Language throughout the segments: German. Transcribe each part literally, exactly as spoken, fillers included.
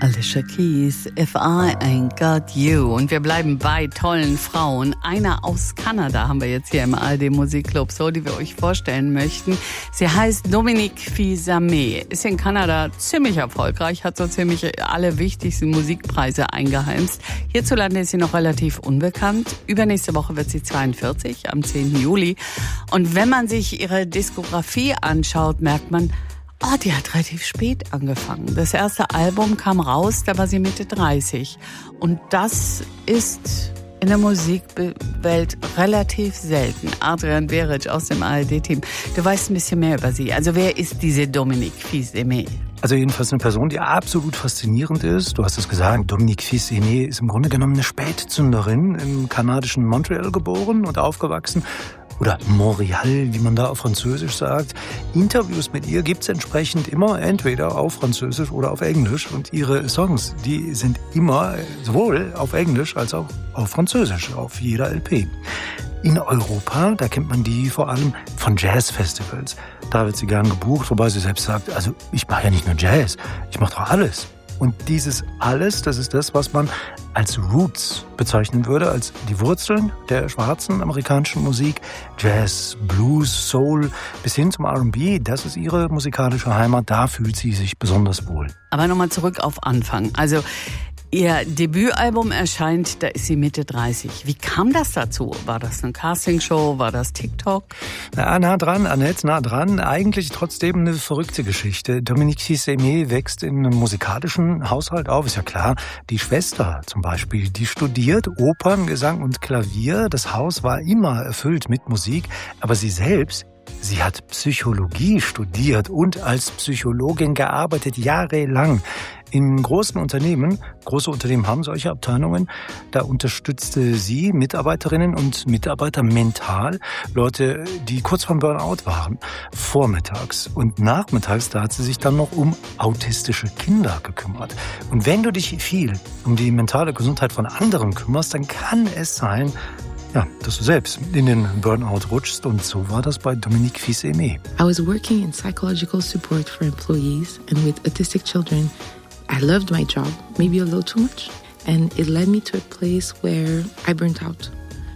Alicia Keys, If I Ain't Got You. Und wir bleiben bei tollen Frauen. Einer aus Kanada haben wir jetzt hier im A R D Musikclub, so, die wir euch vorstellen möchten. Sie heißt Dominique Fils-Aimé, ist in Kanada ziemlich erfolgreich, hat so ziemlich alle wichtigsten Musikpreise eingeheimst. Hierzulande ist sie noch relativ unbekannt. Übernächste Woche wird sie zweiundvierzig, am zehnten Juli. Und wenn man sich ihre Diskografie anschaut, merkt man, oh, die hat relativ spät angefangen. Das erste Album kam raus, da war sie Mitte dreißig. Und das ist in der Musikwelt relativ selten. Adrian Beric aus dem A R D-Team, du weißt ein bisschen mehr über sie. Also wer ist diese Dominique Fils-Aimé? Also jedenfalls eine Person, die absolut faszinierend ist. Du hast es gesagt, Dominique Fils-Aimé ist im Grunde genommen eine Spätzünderin, im kanadischen Montreal geboren und aufgewachsen. Oder Montreal, wie man da auf Französisch sagt. Interviews mit ihr gibt's entsprechend immer entweder auf Französisch oder auf Englisch. Und ihre Songs, die sind immer sowohl auf Englisch als auch auf Französisch, auf jeder L P. In Europa, da kennt man die vor allem von Jazzfestivals. Da wird sie gern gebucht, wobei sie selbst sagt, also ich mache ja nicht nur Jazz, ich mache doch alles. Und dieses alles, das ist das, was man als Roots bezeichnen würde, als die Wurzeln der schwarzen amerikanischen Musik. Jazz, Blues, Soul bis hin zum R und B, das ist ihre musikalische Heimat, da fühlt sie sich besonders wohl. Aber nochmal zurück auf Anfang. Also ihr Debütalbum erscheint, da ist sie Mitte dreißig. Wie kam das dazu? War das eine Castingshow? War das TikTok? Na, nah dran, Annette, nah dran. Eigentlich trotzdem eine verrückte Geschichte. Dominique Fils-Aimé wächst in einem musikalischen Haushalt auf, ist ja klar. Die Schwester zum Beispiel, die studiert Opern, Gesang und Klavier. Das Haus war immer erfüllt mit Musik, aber sie selbst, sie hat Psychologie studiert und als Psychologin gearbeitet, jahrelang. In großen Unternehmen, große Unternehmen haben solche Abteilungen, da unterstützte sie Mitarbeiterinnen und Mitarbeiter mental, Leute, die kurz vorm Burnout waren, vormittags und nachmittags, da hat sie sich dann noch um autistische Kinder gekümmert. Und wenn du dich viel um die mentale Gesundheit von anderen kümmerst, dann kann es sein, ja, dass du selbst in den Burnout rutschst, und so war das bei Dominique Fils-Aimé. I was working in psychological support for employees and with autistic children. I loved my job, maybe a little too much, and it led me to a place where I burnt out.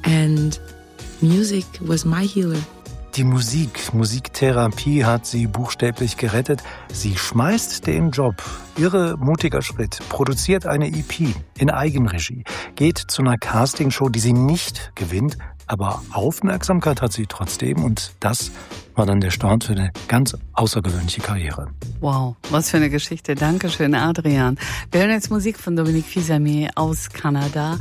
And music was my healer. Die Musik, Musiktherapie hat sie buchstäblich gerettet. Sie schmeißt den Job. Irre mutiger Schritt. Produziert eine E P in Eigenregie. Geht zu einer Castingshow, die sie nicht gewinnt. Aber Aufmerksamkeit hat sie trotzdem. Und das war dann der Start für eine ganz außergewöhnliche Karriere. Wow, was für eine Geschichte. Dankeschön, Adrian. Wir hören jetzt Musik von Dominique Fils-Aimé aus Kanada.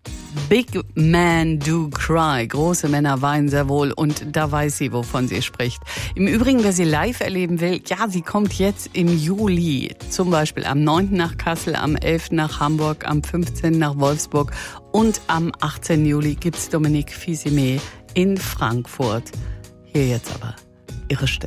Big Men Do Cry. Große Männer weinen sehr wohl, und da weiß sie, wovon sie spricht. Im Übrigen, wer sie live erleben will, ja, sie kommt jetzt im Juli. Zum Beispiel am neunten nach Kassel, am elften nach Hamburg, am fünfzehnten nach Wolfsburg und am achtzehnten Juli gibt's Dominique Fils-Aimé in Frankfurt. Hier jetzt aber ihre Stimme.